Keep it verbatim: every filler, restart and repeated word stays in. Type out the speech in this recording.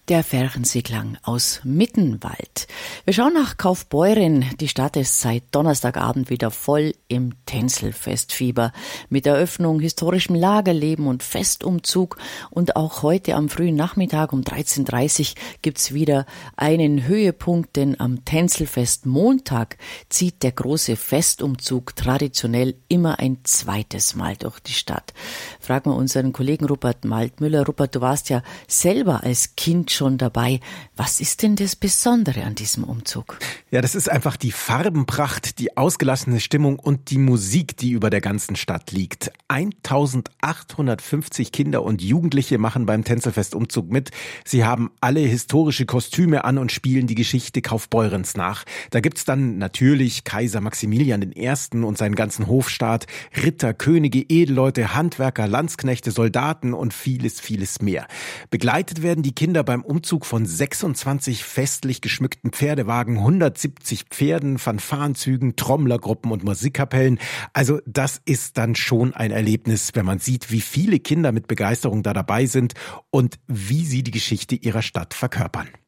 Der Ferchensee-Klang aus Mittenwald. Wir schauen nach Kaufbeuren. Die Stadt ist seit Donnerstagabend wieder voll im Tänzelfestfieber. Mit Eröffnung, historischem Lagerleben und Festumzug. Und auch heute am frühen Nachmittag um dreizehn Uhr dreißig gibt's wieder einen Höhepunkt, denn am Tänzelfest Montag zieht der große Festumzug traditionell immer ein zweites Mal durch die Stadt. Fragen wir unseren Kollegen Rupert Maltmüller. Rupert, du warst ja selber als Kind schon dabei. Was ist denn das Besondere an diesem Umzug? Ja, das ist einfach die Farbenpracht, die ausgelassene Stimmung und die Musik, die über der ganzen Stadt liegt. eintausendachthundertfünfzig Kinder und Jugendliche machen beim Tänzelfestumzug mit. Sie haben alle historische Kostüme an und spielen die Geschichte Kaufbeurens nach. Da gibt's dann natürlich Kaiser Maximilian der Erste. und seinen ganzen Hofstaat, Ritter, Könige, Edelleute, Handwerker, Landsknechte, Soldaten und vieles, vieles mehr. Begleitet werden die Kinder beim Umzug von sechsundzwanzig festlich geschmückten Pferdewagen, hundertsiebzig Pferden, Fanfarenzügen, Trommlergruppen und Musikkapellen. Also das ist dann schon ein Erlebnis, wenn man sieht, wie viele Kinder mit Begeisterung da dabei sind und wie sie die Geschichte ihrer Stadt verkörpern.